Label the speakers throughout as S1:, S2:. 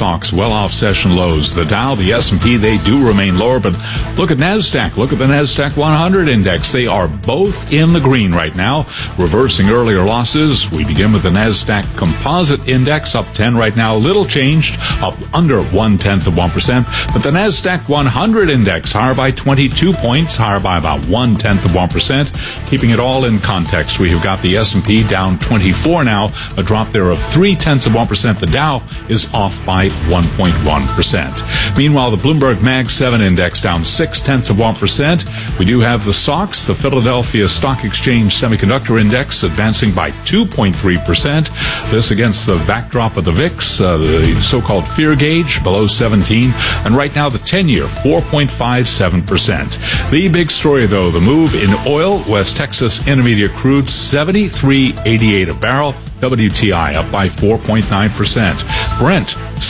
S1: stocks well off session lows. The Dow, the S&P, they do remain lower, but look at NASDAQ. Look at the NASDAQ 100 index. They are both in the green right now, reversing earlier losses. We begin with the NASDAQ Composite Index, up 10 right now, little changed, up under 0.1%. But the NASDAQ 100 index higher by 22 points, higher by about 0.1%. Keeping it all in context, we have got the S&P down 24 now, a drop there of 0.3%. The Dow is off by 1.1%. Meanwhile, the Bloomberg Mag 7 index down 0.6%. We do have the SOX, the Philadelphia Stock Exchange Semiconductor Index, advancing by 2.3%. This against the backdrop of the VIX, the so-called fear gauge, below 17. And right now, the 10-year, 4.57%. The big story, though, the move in oil. West Texas Intermediate crude, $73.88 a barrel. WTI up by 4.9%. Brent,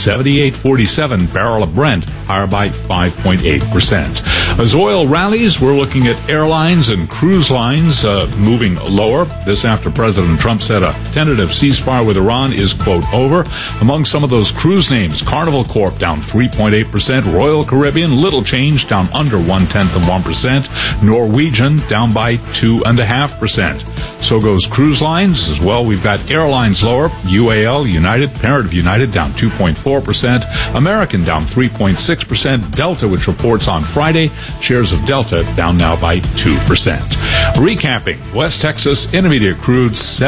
S1: $78.47 barrel of Brent, higher by 5.8%. As oil rallies, we're looking at airlines and cruise lines moving lower. This after President Trump said a tentative ceasefire with Iran is, quote, over. Among some of those cruise names, Carnival Corp down 3.8%. Royal Caribbean, little change, down under 0.1%. Norwegian down by 2.5%. So goes cruise lines as well. We've got airlines lower. UAL, United, parent of United, down 2.4%. American down 3.6%. Delta, which reports on Friday, shares of Delta down now by 2%. Recapping, West Texas Intermediate crude,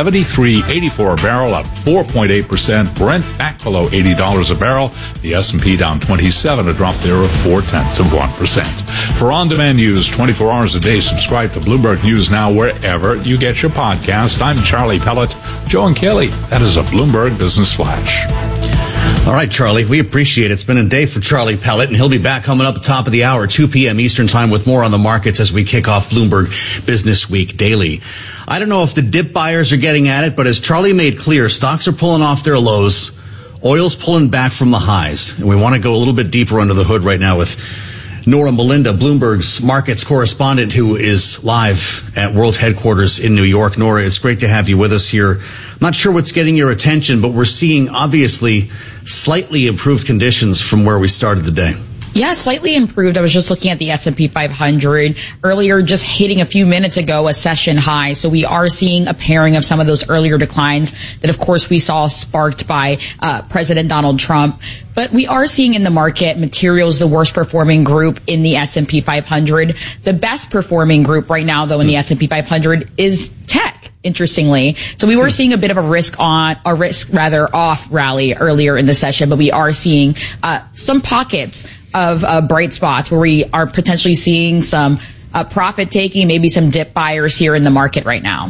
S1: $73.84 a barrel, up 4.8%. Brent back below $80 a barrel. The S&P down 27, a drop there of 0.4%. For on-demand news 24 hours a day, subscribe to Bloomberg News Now wherever you get your podcast. I'm Charlie Pellet. Joe and Kelly, that is a Bloomberg Business Flash.
S2: All right, Charlie, we appreciate it. It's been a day for Charlie Pellet, and he'll be back coming up at the top of the hour, 2 p.m. Eastern Time, with more on the markets as we kick off Bloomberg Business Week Daily. I don't know if the dip buyers are getting at it, but as Charlie made clear, stocks are pulling off their lows. Oil's pulling back from the highs. And we want to go a little bit deeper under the hood right now with Nora Melinda, Bloomberg's markets correspondent, who is live at World Headquarters in New York. Nora, it's great to have you with us here. I'm not sure what's getting your attention, but we're seeing obviously slightly improved conditions from where we started the day.
S3: Yeah, slightly improved. I was just looking at the S&P 500 earlier, just hitting a few minutes ago a session high. So we are seeing a pairing of some of those earlier declines that, of course, we saw sparked by President Donald Trump. But we are seeing in the market materials the worst performing group in the S&P 500. The best performing group right now, though, in the S&P 500 is tech, interestingly. So we were seeing a bit of a risk off rally earlier in the session, but we are seeing some pockets of bright spots where we are potentially seeing some profit taking, maybe some dip buyers here in the market right now.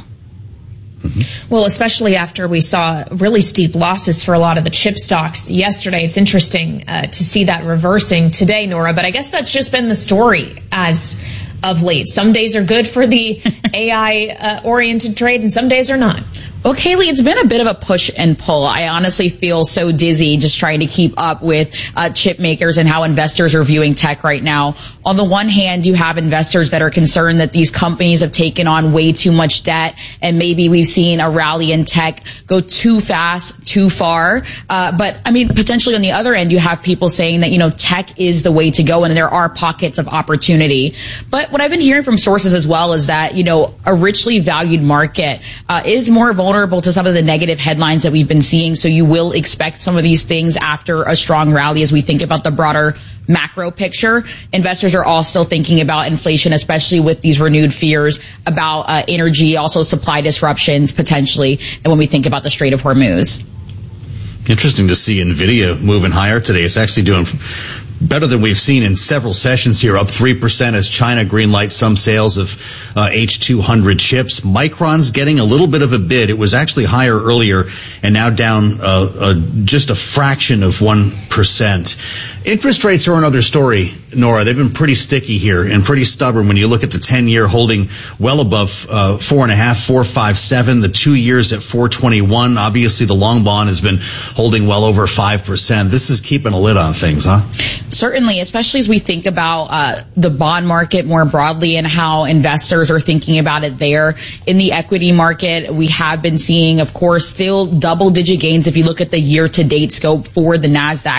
S4: Well, especially after we saw really steep losses for a lot of the chip stocks yesterday. It's interesting to see that reversing today, Nora, but I guess that's just been the story as of late. Some days are good for the AI-oriented trade, and some days are not.
S3: Well, Kaylee, it's been a bit of a push and pull. I honestly feel so dizzy just trying to keep up with chip makers and how investors are viewing tech right now. On the one hand, you have investors that are concerned that these companies have taken on way too much debt, and maybe we've seen a rally in tech go too fast, too far. But I mean, potentially on the other end, you have people saying that, you know, tech is the way to go, and there are pockets of opportunity. But what I've been hearing from sources as well is that, you know, a richly valued market is more vulnerable to some of the negative headlines that we've been seeing. So you will expect some of these things after a strong rally as we think about the broader macro picture. Investors are all still thinking about inflation, especially with these renewed fears about energy, also supply disruptions potentially, and when we think about the Strait of Hormuz.
S2: Interesting to see NVIDIA moving higher today. It's actually doing better than we've seen in several sessions here, up 3% as China greenlights some sales of H200 chips. Micron's getting a little bit of a bid. It was actually higher earlier and now down just a fraction of 1%. Interest rates are another story, Nora. They've been pretty sticky here and pretty stubborn when you look at the 10-year holding well above 4.5, 4.57, the 2 years at 4.21. Obviously, the long bond has been holding well over 5%. This is keeping a lid on things, huh?
S3: Certainly, especially as we think about the bond market more broadly and how investors are thinking about it there. In the equity market, we have been seeing, of course, still double-digit gains if you look at the year-to-date scope for the NASDAQ.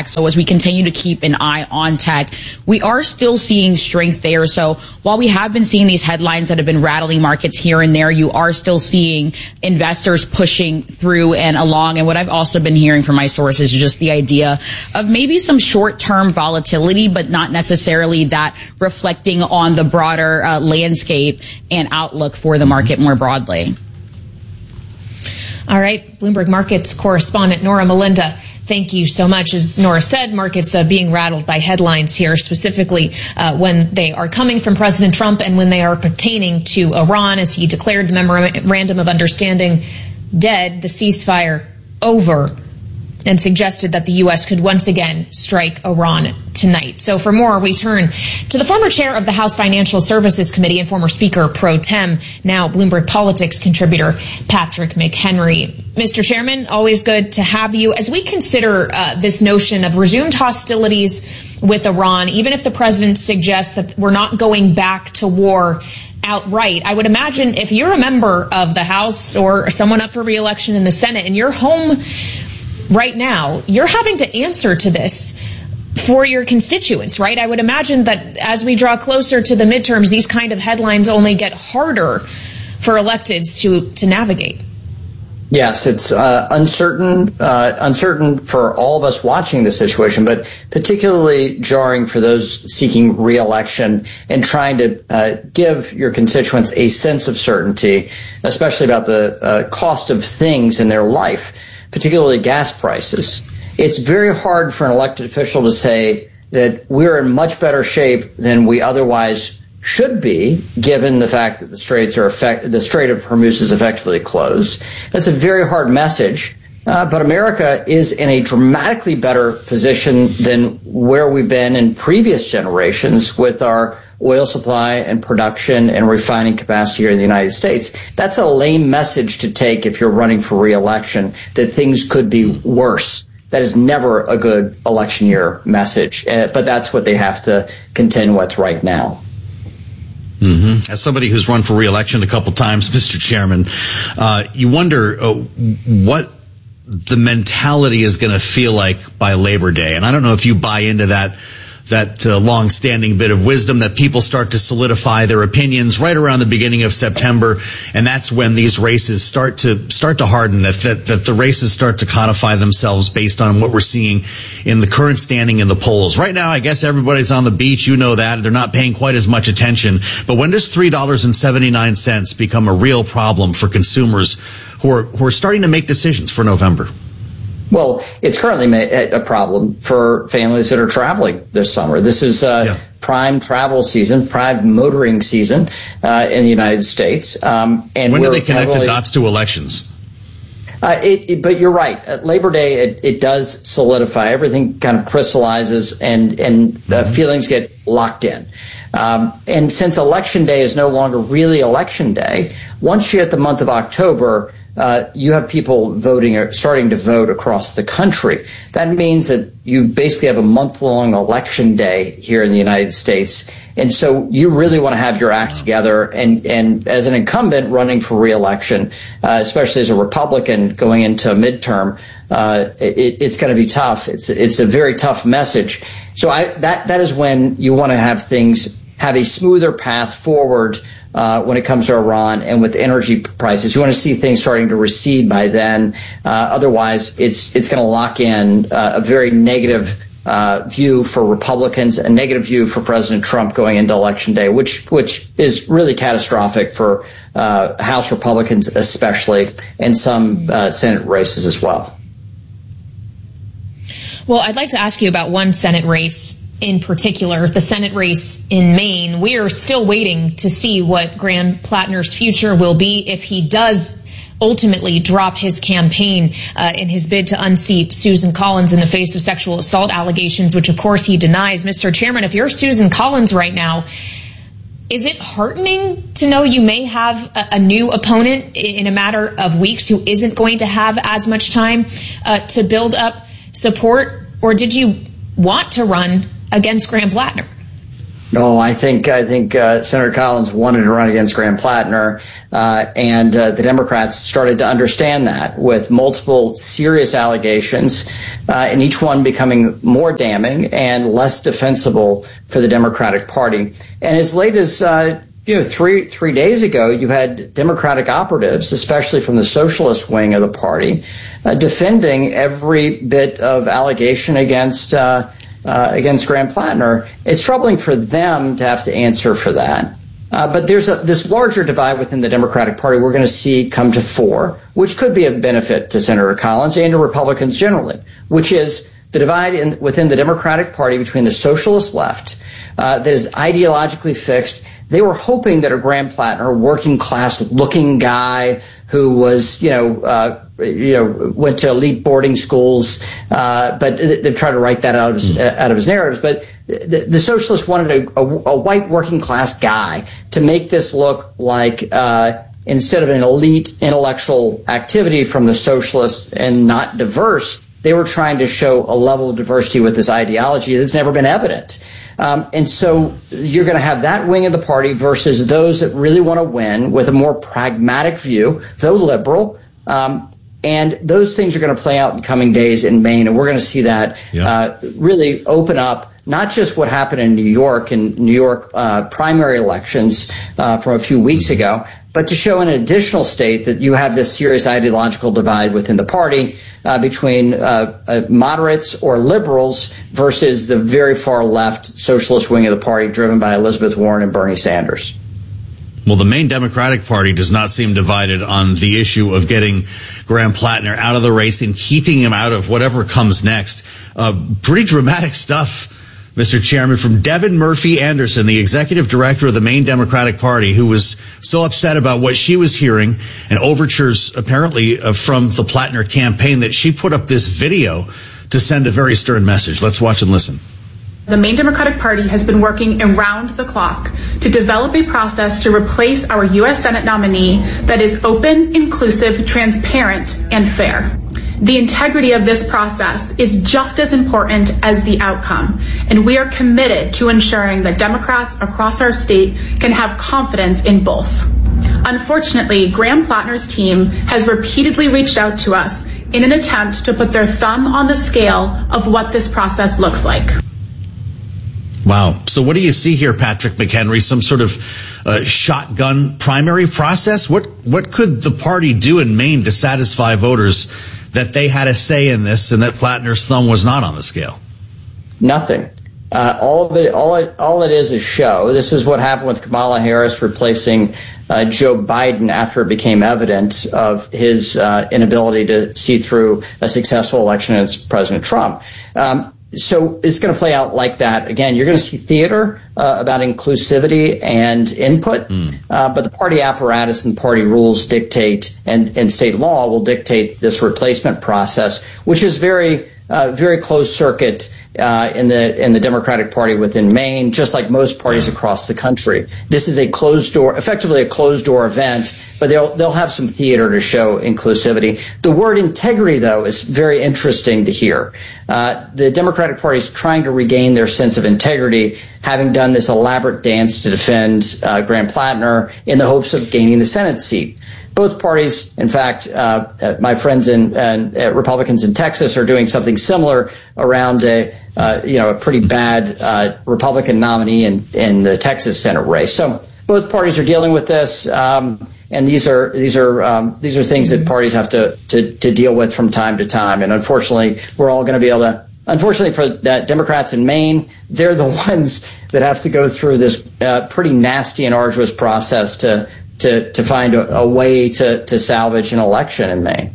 S3: tech. So as we continue to keep an eye on tech, we are still seeing strength there. So while we have been seeing these headlines that have been rattling markets here and there, you are still seeing investors pushing through and along. And what I've also been hearing from my sources is just the idea of maybe some short-term volatility, but not necessarily that reflecting on the broader landscape and outlook for the market more broadly.
S4: All right, Bloomberg Markets correspondent Nora Melinda, thank you so much. As Nora said, markets being rattled by headlines here, specifically when they are coming from President Trump and when they are pertaining to Iran, as he declared the memorandum of understanding dead, the ceasefire over, and suggested that the U.S. could once again strike Iran tonight. So for more, we turn to the former chair of the House Financial Services Committee and former Speaker pro tem, now Bloomberg Politics contributor, Patrick McHenry. Mr. Chairman, always good to have you. As we consider this notion of resumed hostilities with Iran, even if the president suggests that we're not going back to war outright, I would imagine if you're a member of the House or someone up for re-election in the Senate and you're home right now, you're having to answer to this for your constituents, right? I would imagine that as we draw closer to the midterms, these kind of headlines only get harder for electeds to navigate.
S5: Yes, it's uncertain for all of us watching the situation, but particularly jarring for those seeking re-election and trying to give your constituents a sense of certainty, especially about the cost of things in their life, particularly gas prices. It's very hard for an elected official to say that we're in much better shape than we otherwise should be, given the fact that the Strait of Hormuz is effectively closed. That's a very hard message. But America is in a dramatically better position than where we've been in previous generations with our oil supply and production and refining capacity here in the United States. That's a lame message to take if you're running for re-election, that things could be worse. That is never a good election year message, but that's what they have to contend with right now.
S2: Mm-hmm. As somebody who's run for re-election a couple times, Mr. Chairman, you wonder what the mentality is going to feel like by Labor Day. And I don't know if you buy into that long-standing bit of wisdom that people start to solidify their opinions right around the beginning of September, and that's when these races start to harden, that the races start to codify themselves based on what we're seeing in the current standing in the polls. Right now, I guess everybody's on the beach, you know that. They're not paying quite as much attention. But when does $3.79 become a real problem for consumers who are starting to make decisions for November?
S5: Well, it's currently a problem for families that are traveling this summer. This is prime travel season, prime motoring season in the United States. And
S2: when do they connect the dots to elections?
S5: But you're right. Labor Day, it does solidify. Everything kind of crystallizes and feelings get locked in. And since Election Day is no longer really Election Day, once you hit the month of October, you have people voting or starting to vote across the country. That means that you basically have a month-long election day here in the United States. And so you really want to have your act together. And as an incumbent running for re-election, especially as a Republican going into a midterm, it's going to be tough. It's a very tough message. So that is when you want to have things have a smoother path forward when it comes to Iran and with energy prices. You want to see things starting to recede by then. Otherwise, it's going to lock in a very negative view for Republicans, a negative view for President Trump going into Election Day, which is really catastrophic for House Republicans especially, and some Senate races as well.
S4: Well, I'd like to ask you about one Senate race in particular, the Senate race in Maine. We are still waiting to see what Graham Plattner's future will be if he does ultimately drop his campaign in his bid to unseat Susan Collins in the face of sexual assault allegations, which of course he denies. Mr. Chairman, if you're Susan Collins right now, is it heartening to know you may have a new opponent in a matter of weeks who isn't going to have as much time to build up support? Or did you want to run against Graham Plattner?
S5: No, I think Senator Collins wanted to run against Graham Plattner, and the Democrats started to understand that with multiple serious allegations, and each one becoming more damning and less defensible for the Democratic Party. And as late as 3 days ago, you had Democratic operatives, especially from the socialist wing of the party, defending every bit of allegation against Graham Plattner. It's troubling for them to have to answer for that. But there's this larger divide within the Democratic Party we're going to see come to fore, which could be of benefit to Senator Collins and to Republicans generally, which is the divide within the Democratic Party between the socialist left that is ideologically fixed. They were hoping that a Graham Plattner, working class looking guy who was, went to elite boarding schools, but they've tried to write that out of his narratives. But the socialists wanted a white working class guy to make this look like, instead of an elite intellectual activity from the socialists and not diverse, they were trying to show a level of diversity with this ideology that's never been evident. And so you're going to have that wing of the party versus those that really want to win with a more pragmatic view, though liberal. And those things are going to play out in coming days in Maine. And we're going to see that really open up not just what happened in New York primary elections from a few weeks ago, but to show an additional state that you have this serious ideological divide within the party between moderates or liberals versus the very far left socialist wing of the party driven by Elizabeth Warren and Bernie Sanders.
S2: Well, the Maine Democratic Party does not seem divided on the issue of getting Graham Plattner out of the race and keeping him out of whatever comes next. Pretty dramatic stuff, Mr. Chairman, from Devin Murphy Anderson, the executive director of the Maine Democratic Party, who was so upset about what she was hearing and overtures apparently from the Plattner campaign that she put up this video to send a very stern message. Let's watch and listen.
S6: The Maine Democratic Party has been working around the clock to develop a process to replace our U.S. Senate nominee that is open, inclusive, transparent, and fair. The integrity of this process is just as important as the outcome, and we are committed to ensuring that Democrats across our state can have confidence in both. Unfortunately, Graham Plattner's team has repeatedly reached out to us in an attempt to put their thumb on the scale of what this process looks like.
S2: Wow. So what do you see here, Patrick McHenry? Some sort of shotgun primary process? What could the party do in Maine to satisfy voters that they had a say in this and that Plattner's thumb was not on the scale?
S5: Nothing. All it is a show. This is what happened with Kamala Harris replacing Joe Biden after it became evident of his inability to see through a successful election against President Trump. So it's going to play out like that. Again, you're going to see theater about inclusivity and input, but the party apparatus and party rules dictate, and state law will dictate this replacement process, which is very closed circuit in the Democratic Party within Maine, just like most parties across the country. This is effectively a closed door event, but they'll have some theater to show inclusivity. The word integrity, though, is very interesting to hear. The Democratic Party is trying to regain their sense of integrity, having done this elaborate dance to defend Graham Plattner in the hopes of gaining the Senate seat. Both parties, in fact, my friends and Republicans in Texas are doing something similar around a pretty bad Republican nominee in the Texas Senate race. So both parties are dealing with this, and these are things that parties have to deal with from time to time. And unfortunately, we're all going to be able to. Unfortunately for Democrats in Maine, they're the ones that have to go through this pretty nasty and arduous process to find a way to salvage an election in Maine.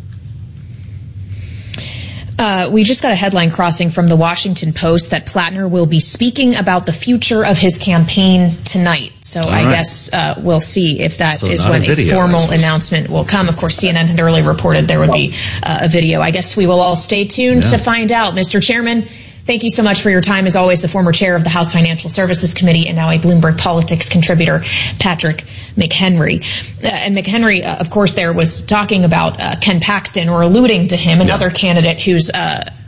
S4: We just got a headline crossing from the Washington Post that Plattner will be speaking about the future of his campaign tonight. So I guess we'll see if that is when a formal announcement will come. Of course, CNN had earlier reported there would be a video. I guess we will all stay tuned to find out. Mr. Chairman, thank you so much for your time. As always, the former chair of the House Financial Services Committee and now a Bloomberg Politics contributor, Patrick McHenry. And McHenry, of course, there was talking about Ken Paxton, or alluding to him, another candidate who's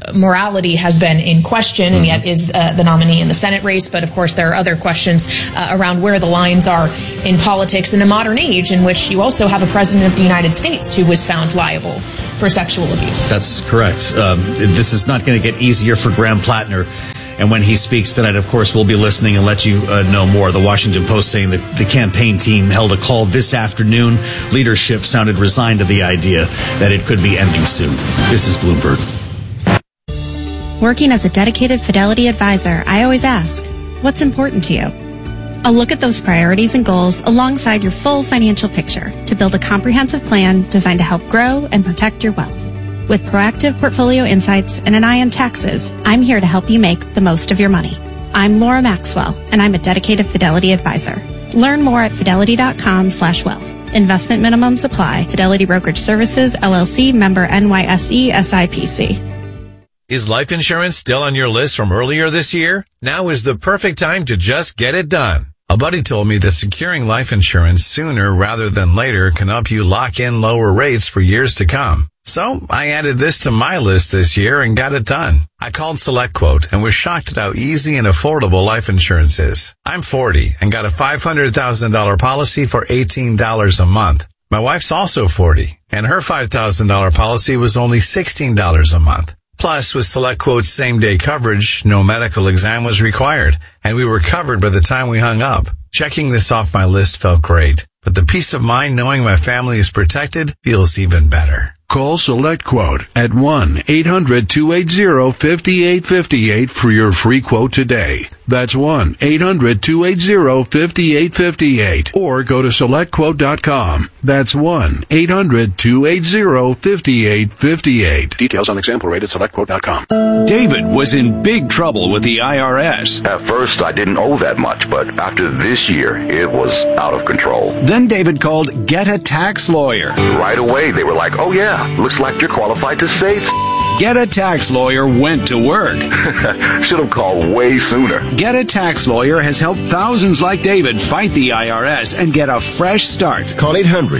S4: morality has been in question, and yet is the nominee in the Senate race. But of course, there are other questions around where the lines are in politics in a modern age in which you also have a president of the United States who was found liable for sexual abuse.
S2: That's correct. This is not going to get easier for Graham Plattner. And when he speaks tonight, of course, we'll be listening and let you know more. The Washington Post saying that the campaign team held a call this afternoon. Leadership sounded resigned to the idea that it could be ending soon. This is Bloomberg.
S7: Working as a dedicated Fidelity advisor, I always ask, what's important to you? I'll look at those priorities and goals alongside your full financial picture to build a comprehensive plan designed to help grow and protect your wealth. With proactive portfolio insights and an eye on taxes, I'm here to help you make the most of your money. I'm Laura Maxwell, and I'm a dedicated Fidelity advisor. Learn more at fidelity.com/wealth. Investment minimums apply. Fidelity Brokerage Services, LLC, member NYSE, SIPC.
S8: Is life insurance still on your list from earlier this year? Now is the perfect time to just get it done. A buddy told me that securing life insurance sooner rather than later can help you lock in lower rates for years to come. So I added this to my list this year and got it done. I called SelectQuote and was shocked at how easy and affordable life insurance is. I'm 40 and got a $500,000 policy for $18 a month. My wife's also 40 and her $5,000 policy was only $16 a month. Plus, with SelectQuote's same-day coverage, no medical exam was required, and we were covered by the time we hung up. Checking this off my list felt great, but the peace of mind knowing my family is protected feels even better.
S9: Call SelectQuote at 1-800-280-5858 for your free quote today. That's 1-800-280-5858. Or go to SelectQuote.com. That's 1-800-280-5858. Details on example rate at SelectQuote.com.
S10: David was in big trouble with the IRS.
S11: At first, I didn't owe that much, but after this year, it was out of control.
S10: Then David called Get a Tax Lawyer.
S11: Right away, they were like, oh yeah, looks like you're qualified to say
S10: Get a Tax Lawyer went to work.
S11: Should have called way sooner.
S10: Get a Tax Lawyer has helped thousands like David fight the IRS and get a fresh start.
S12: Call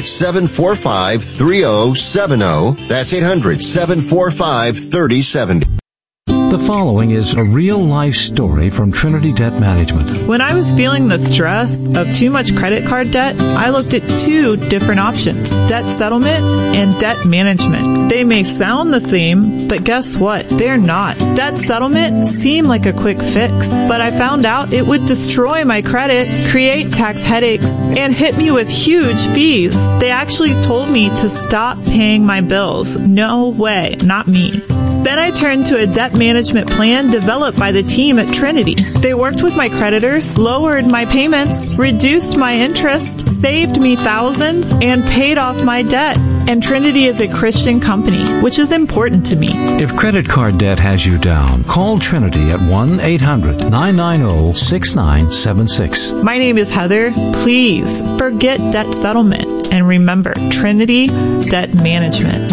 S12: 800-745-3070. That's 800-745-3070.
S13: The following is a real-life story from Trinity Debt Management.
S14: When I was feeling the stress of too much credit card debt, I looked at two different options, debt settlement and debt management. They may sound the same, but guess what? They're not. Debt settlement seemed like a quick fix, but I found out it would destroy my credit, create tax headaches, and hit me with huge fees. They actually told me to stop paying my bills. No way, not me. Then I turned to a debt management plan developed by the team at Trinity. They worked with my creditors, lowered my payments, reduced my interest, saved me thousands, and paid off my debt. And Trinity is a Christian company, which is important to me.
S13: If credit card debt has you down, call Trinity at 1-800-990-6976.
S14: My name is Heather. Please forget debt settlement. And remember, Trinity Debt Management.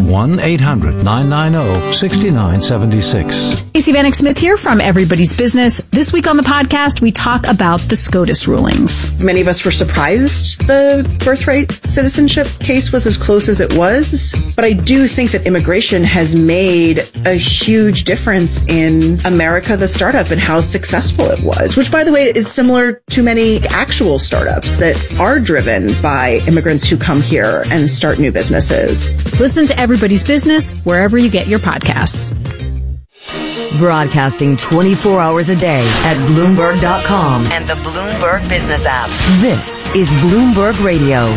S13: 1-800-990-6976.
S15: Stacey Vanek Smith here from Everybody's Business. This week on the podcast, we talk about the SCOTUS rulings.
S16: Many of us were surprised the birthright citizenship case was as close as it was, but I do think that immigration has made a huge difference in America, the startup, and how successful it was, which, by the way, is similar to many actual startups that are driven by immigrants who come here and start new businesses.
S15: Listen to Everybody's Business wherever you get your podcasts.
S17: Broadcasting 24 hours a day at Bloomberg.com and the Bloomberg Business app. This is Bloomberg Radio.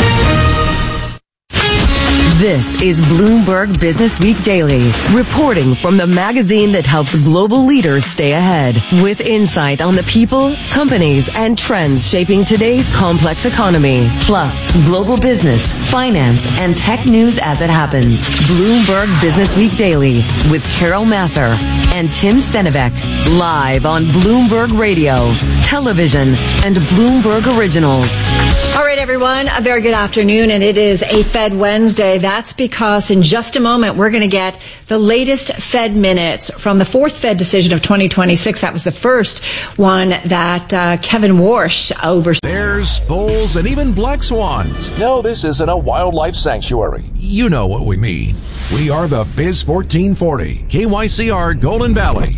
S17: This is Bloomberg Business Week Daily, reporting from the magazine that helps global leaders stay ahead, with insight on the people, companies, and trends shaping today's complex economy, plus global business, finance, and tech news as it happens. Bloomberg Business Week Daily with Carol Massar and Tim Stenivek, live on Bloomberg Radio. television, and Bloomberg Originals.
S18: All right, everyone, a very good afternoon, and it is a Fed Wednesday. That's because in just a moment, we're going to get the latest Fed minutes from the fourth Fed decision of 2026. That was the first one that Kevin Warsh oversaw.
S19: Bears, bulls, and even black swans. No, this isn't a wildlife sanctuary. You know what we mean. We are the Biz 1440, KYCR Golden Valley.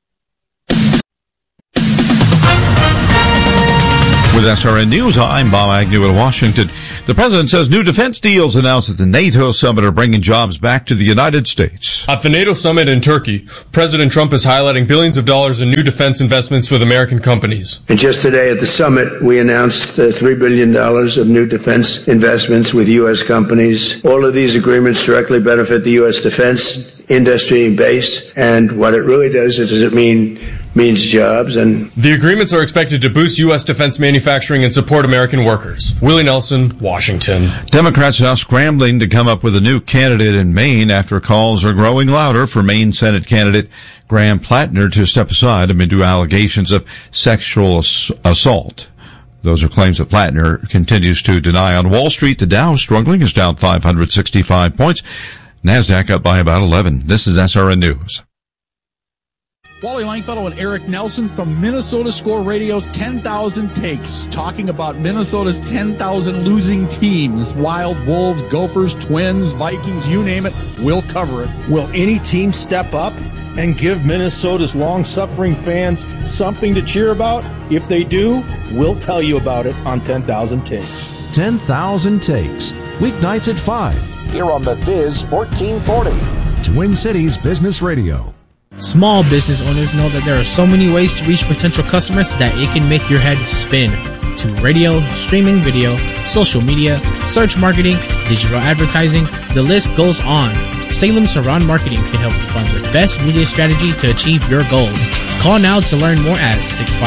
S20: With SRN News, I'm Bob Agnew in Washington. The president says new defense deals announced at the NATO summit are bringing jobs back to the United States.
S21: At the NATO summit in Turkey, President Trump is highlighting billions of dollars in new defense investments with American companies.
S22: And just today at the summit, we announced $3 billion of new defense investments with U.S. companies. All of these agreements directly benefit the U.S. defense industry base. And what it really does is it means jobs. And
S21: the agreements are expected to boost U.S. defense manufacturing and support American workers. Willie Nelson, Washington.
S20: Democrats now scrambling to come up with a new candidate in Maine after calls are growing louder for Maine Senate candidate Graham Plattner to step aside amid new allegations of sexual assault. Those are claims that Plattner continues to deny. On Wall Street, the Dow struggling is down 565 points. NASDAQ up by about 11. This is SRN News.
S23: Wally Langfellow and Eric Nelson from Minnesota Score Radio's 10,000 Takes, talking about Minnesota's 10,000 losing teams. Wild, Wolves, Gophers, Twins, Vikings, you name it, we'll cover it.
S24: Will any team step up and give Minnesota's long-suffering fans something to cheer about? If they do, we'll tell you about it on 10,000 Takes.
S19: 10,000 Takes, weeknights at 5. Here on the Viz 1440, Twin Cities Business Radio.
S25: Small business owners know that there are so many ways to reach potential customers that it can make your head spin. To radio, streaming video, social media, search marketing, digital advertising, the list goes on. Salem Surround Marketing can help you find the best media strategy to achieve your goals. Call now to learn more at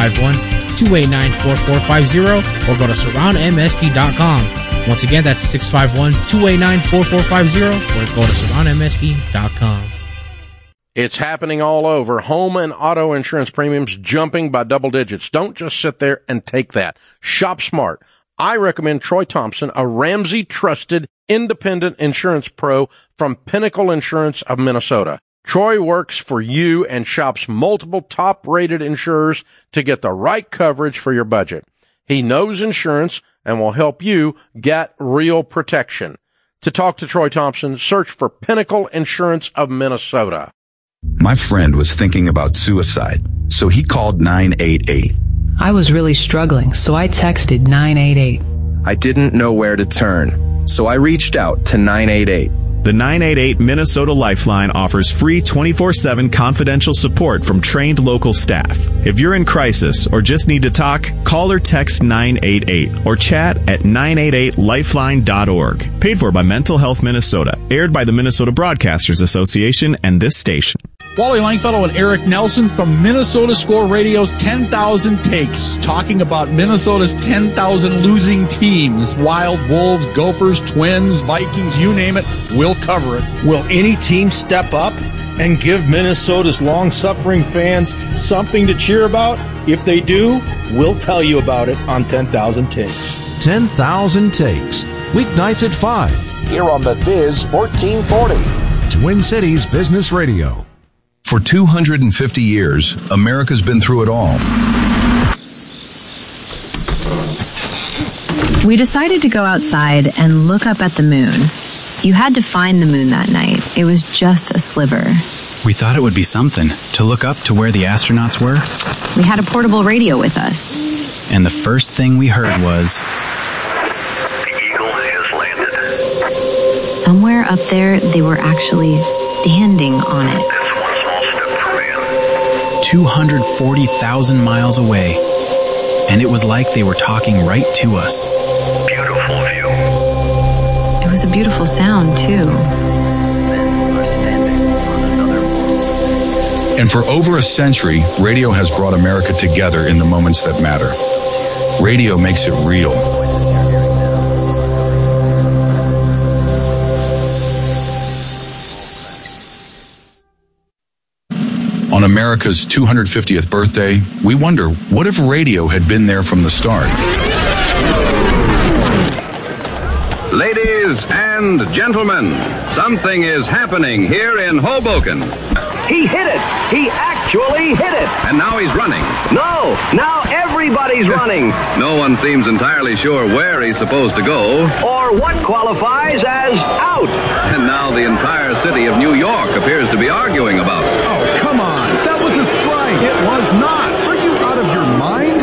S25: 651-289-4450 or go to surroundmsp.com. Once again, that's 651-289-4450 or go to surroundmsp.com.
S26: It's happening all over. Home and auto insurance premiums jumping by double digits. Don't just sit there and take that. Shop smart. I recommend Troy Thompson, a Ramsey trusted independent insurance pro from Pinnacle Insurance of Minnesota. Troy works for you and shops multiple top rated insurers to get the right coverage for your budget. He knows insurance and will help you get real protection. To talk to Troy Thompson, search for Pinnacle Insurance of Minnesota.
S27: My friend was thinking about suicide, so he called 988.
S28: I was really struggling, so I texted 988.
S29: I didn't know where to turn, so I reached out to 988.
S30: The 988 Minnesota Lifeline offers free 24/7 confidential support from trained local staff. If you're in crisis or just need to talk, call or text 988 or chat at 988lifeline.org. Paid for by Mental Health Minnesota. Aired by the Minnesota Broadcasters Association and this station.
S23: Wally Langfellow and Eric Nelson from Minnesota Score Radio's 10,000 Takes, talking about Minnesota's 10,000 losing teams. Wild, Wolves, Gophers, Twins, Vikings, you name it, we'll cover it.
S24: Will any team step up and give Minnesota's long-suffering fans something to cheer about? If they do, we'll tell you about it on 10,000 Takes.
S19: 10,000 Takes, weeknights at 5. Here on the Viz 1440, Twin Cities Business Radio.
S31: For 250 years, America's been through it all.
S15: We decided to go outside and look up at the moon. You had to find the moon that night. It was just a sliver.
S32: We thought it would be something to look up to where the astronauts were.
S15: We had a portable radio with us.
S32: And the first thing we heard was...
S11: The Eagle has landed.
S15: Somewhere up there, they were actually standing on it.
S32: 240,000 miles away. And it was like they were talking right to us.
S11: Beautiful view.
S15: It was a beautiful sound, too.
S31: And for over a century, radio has brought America together in the moments that matter. Radio makes it real. On America's 250th birthday, we wonder, what if radio had been there from the start?
S1: Ladies and gentlemen, something is happening here in Hoboken.
S2: He hit it. He actually hit it.
S1: And now he's running.
S2: No, now everybody's running.
S1: No one seems entirely sure where he's supposed to go.
S2: Or what qualifies as out.
S1: And now the entire city of New York appears to be arguing about it.
S3: Oh, come on. That was a strike. It was not. Are you out of your mind?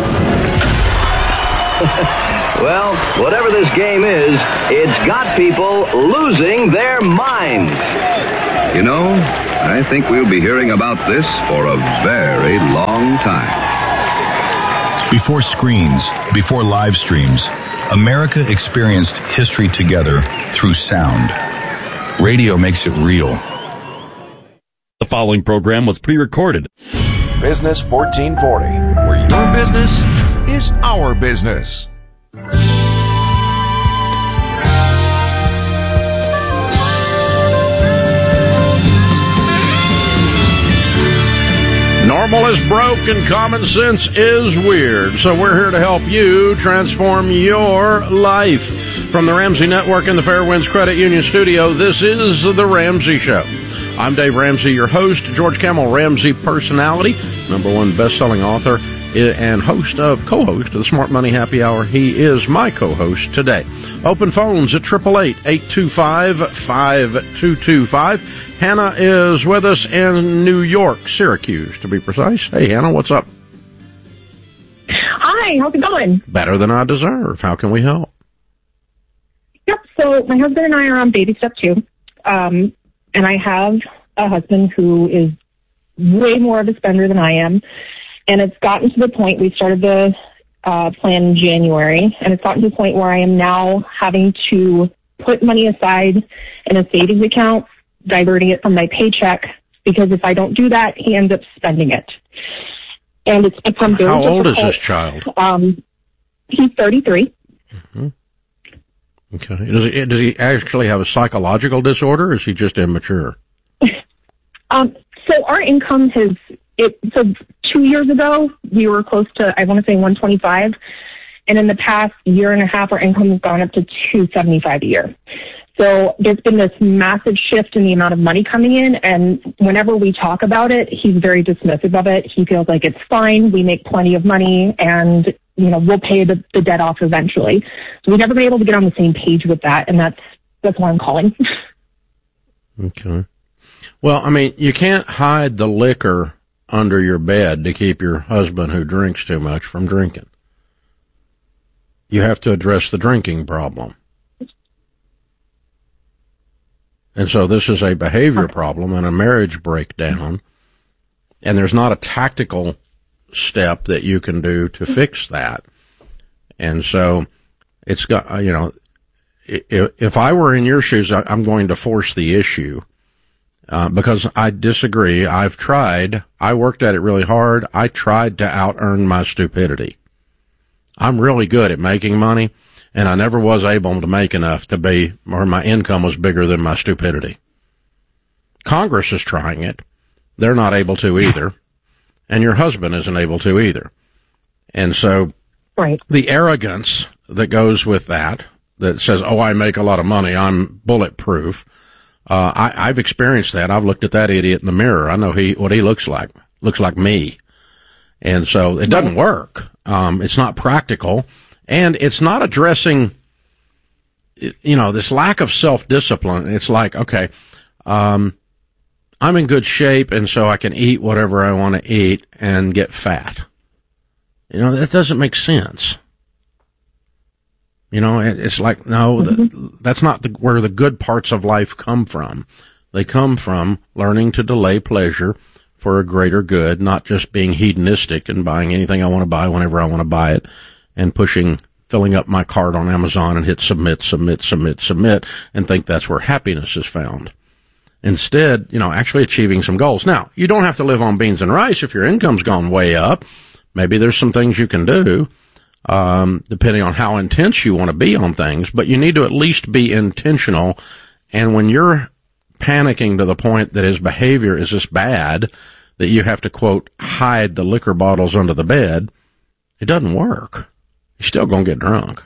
S2: Well, whatever this game is, it's got people losing their minds.
S1: You know, I think we'll be hearing about this for a very long time.
S31: Before screens, before live streams, America experienced history together through sound. Radio makes it real.
S4: The following program was pre-recorded.
S19: Business 1440, where your business is our business.
S26: Normal is broke and common sense is weird. So we're here to help you transform your life. From the Ramsey Network and the Fairwinds Credit Union Studio, this is The Ramsey Show. I'm Dave Ramsey, your host. George Kamel, Ramsey personality, #1 best-selling author and co-host of the Smart Money Happy Hour. He is my co-host today. Open phones at 888-825-5225. Hannah is with us in New York, Syracuse, to be precise. Hey, Hannah, what's up?
S5: Hi, how's it going?
S26: Better than I deserve. How can we help?
S5: Yep, so my husband and I are on baby step 2. And I have a husband who is way more of a spender than I am. And it's gotten to the point, we started the plan in January, and it's gotten to the point where I am now having to put money aside in a savings account, diverting it from my paycheck, because if I don't do that, he ends up spending it. And it's become very difficult.
S26: How old is this child?
S5: He's 33.
S26: Mm-hmm. Okay. Does he actually have a psychological disorder, or is he just immature?
S5: So our income so 2 years ago, we were close to, I want to say 125. And in the past year and a half, our income has gone up to 275 a year. So there's been this massive shift in the amount of money coming in. And whenever we talk about it, he's very dismissive of it. He feels like it's fine. We make plenty of money and, we'll pay the debt off eventually. So we've never been able to get on the same page with that. And that's why I'm calling.
S26: Okay. Well, I mean, you can't hide the liquor under your bed to keep your husband who drinks too much from drinking. You have to address the drinking problem. And so this is a behavior problem and a marriage breakdown, and there's not a tactical step that you can do to fix that. And so it's got, if I were in your shoes, I'm going to force the issue. Because I disagree. I've tried. I worked at it really hard. I tried to out-earn my stupidity. I'm really good at making money, and I never was able to make enough or my income was bigger than my stupidity. Congress is trying it. They're not able to either. And your husband isn't able to either. And so the arrogance that goes with that says, oh, I make a lot of money, I'm bulletproof. I've experienced that. I've looked at that idiot in the mirror. I know what he looks like. Looks like me. And so it doesn't work. It's not practical. And it's not addressing, this lack of self-discipline. It's like, okay, I'm in good shape, and so I can eat whatever I want to eat and get fat. That doesn't make sense. It's like, no, that's not where the good parts of life come from. They come from learning to delay pleasure for a greater good, not just being hedonistic and buying anything I want to buy whenever I want to buy it and filling up my cart on Amazon and hit submit, and think that's where happiness is found. Instead, actually achieving some goals. Now, you don't have to live on beans and rice if your income's gone way up. Maybe there's some things you can do. Depending on how intense you want to be on things, but you need to at least be intentional. And when you're panicking to the point that his behavior is this bad that you have to, quote, hide the liquor bottles under the bed, it doesn't work. You're still going to get drunk.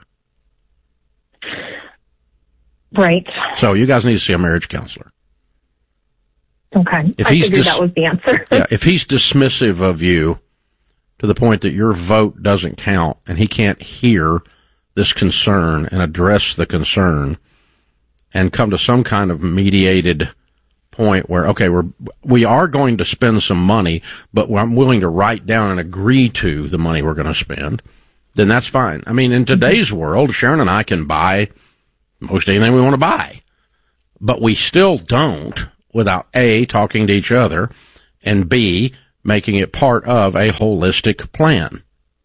S5: Right.
S26: So you guys need to see a marriage counselor.
S5: Okay.
S26: If
S5: I figured that was the answer.
S26: Yeah, if he's dismissive of you to the point that your vote doesn't count and he can't hear this concern and address the concern and come to some kind of mediated point where, okay, we are going to spend some money, but I'm willing to write down and agree to the money we're going to spend, then that's fine. I mean, in today's world, Sharon and I can buy most anything we want to buy, but we still don't without A, talking to each other, and B, making it part of a holistic plan.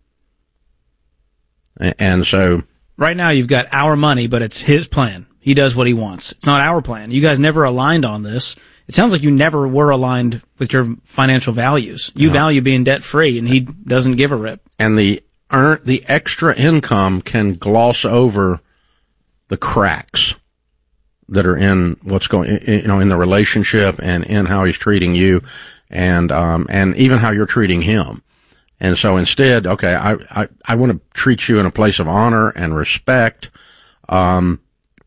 S26: And so...
S6: Right now you've got our money, but it's his plan. He does what he wants. It's not our plan. You guys never aligned on this. It sounds like you never were aligned with your financial values. You value being debt-free, and he doesn't give a rip.
S26: And the extra income can gloss over the cracks that are in what's going, in the relationship and in how he's treating you, and even how you're treating him. And so instead, okay, I want to treat you in a place of honor and respect. The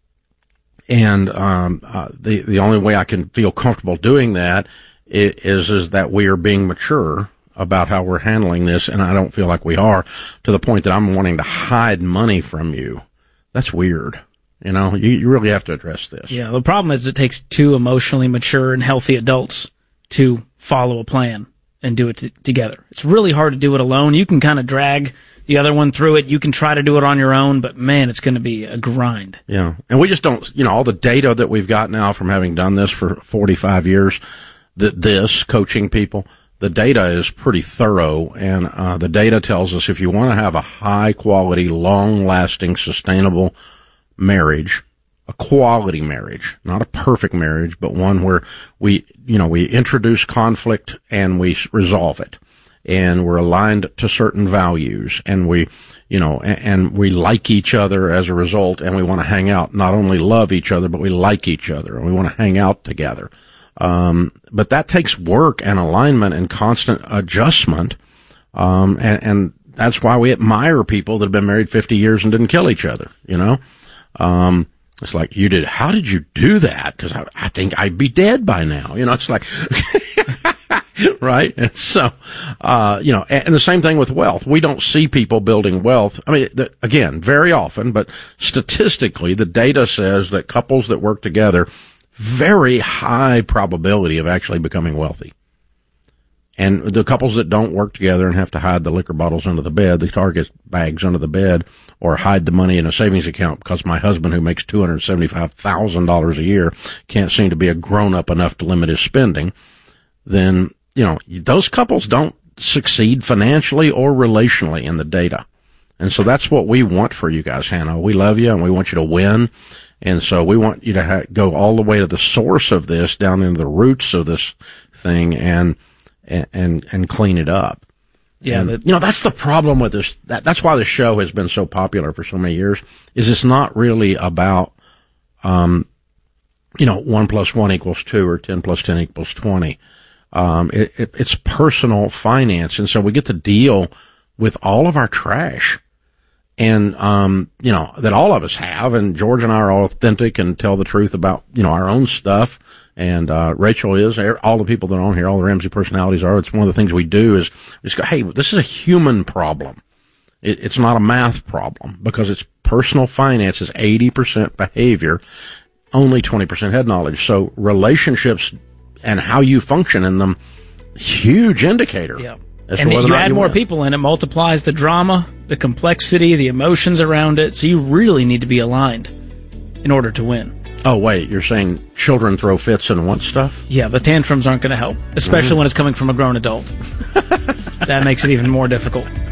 S26: only way I can feel comfortable doing that is that we are being mature about how we're handling this, and I don't feel like we are, to the point that I'm wanting to hide money from you. That's weird. You really have to address this.
S6: Yeah, the problem is it takes two emotionally mature and healthy adults to follow a plan and do it together. It's really hard to do it alone. You can kind of drag the other one through it. You can try to do it on your own, but man, it's going to be a grind.
S26: Yeah. And we just don't, all the data that we've got now from having done this for 45 years, coaching people, the data is pretty thorough. And the data tells us if you want to have a high quality, long lasting, sustainable marriage, a quality marriage, not a perfect marriage, but one where we introduce conflict and we resolve it, and we're aligned to certain values, and we like each other as a result, and we want to hang out, not only love each other, but we like each other, and we want to hang out together. But that takes work and alignment and constant adjustment, and that's why we admire people that have been married 50 years and didn't kill each other, It's like, how did you do that? Because I think I'd be dead by now. It's like, right? And so, and the same thing with wealth. We don't see people building wealth. I mean, again, very often, but statistically, the data says that couples that work together, very high probability of actually becoming wealthy. And the couples that don't work together and have to hide the liquor bottles under the bed, the Target bags under the bed, or hide the money in a savings account because my husband, who makes $275,000 a year, can't seem to be a grown-up enough to limit his spending, then, those couples don't succeed financially or relationally in the data. And so that's what we want for you guys, Hannah. We love you and we want you to win. And so we want you to go all the way to the source of this, down into the roots of this thing, and clean it up.
S6: Yeah.
S26: And, that's the problem with this. That's why the show has been so popular for so many years, is it's not really about, 1 + 1 = 2 or 10 + 10 = 20. It's personal finance. And so we get to deal with all of our trash. And, that all of us have. And George and I are authentic and tell the truth about, our own stuff. And Rachel is, all the people that are on here, all the Ramsey personalities are. It's one of the things we do is we just go, hey, this is a human problem. It's not a math problem, because it's personal finance is 80% behavior, only 20% head knowledge. So relationships and how you function in them, huge indicator.
S6: Yeah. And you add more people in, it multiplies the drama, the complexity, the emotions around it. So you really need to be aligned in order to win.
S26: Oh, wait, you're saying children throw fits and want stuff?
S6: Yeah, the tantrums aren't going to help, especially when it's coming from a grown adult. That makes it even more difficult.